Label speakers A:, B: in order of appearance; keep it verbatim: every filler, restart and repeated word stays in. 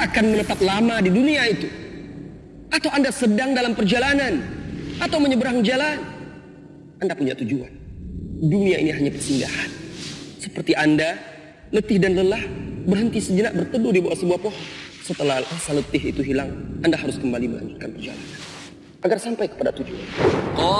A: Anda akan menetap lama di dunia itu, atau Anda sedang dalam perjalanan, atau menyeberang jalan. Anda punya tujuan. Dunia ini hanya persinggahan. Seperti Anda letih dan lelah, berhenti sejenak berteduh di bawah sebuah pohon. Setelah rasa letih itu hilang, Anda harus kembali melanjutkan perjalanan agar sampai kepada tujuan.